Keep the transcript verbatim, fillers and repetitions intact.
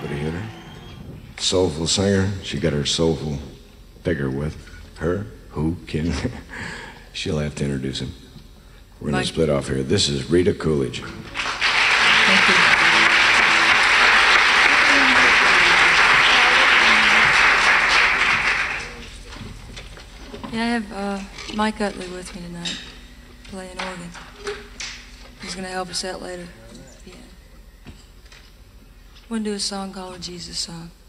nobody hit her. Soulful singer, she got her soulful figure with her. Who can? She'll have to introduce him. We're going to split off here. This is Rita Coolidge. Thank you. Yeah, I have uh, Mike Utley with me tonight, playing organ. He's going to help us out later. Yeah. We're going to do a song called a Jesus Song.